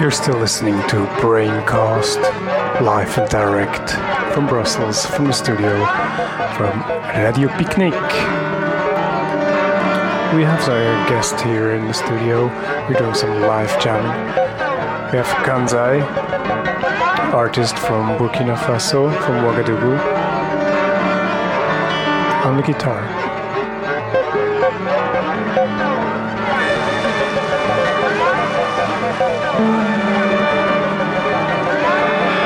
You're still listening to Braincast, live and direct from Brussels, from the studio, from Radio Picnic. We have a guest here in the studio. We're doing some live jamming. We have Kanzai, artist from Burkina Faso, from Ouagadougou, on the guitar.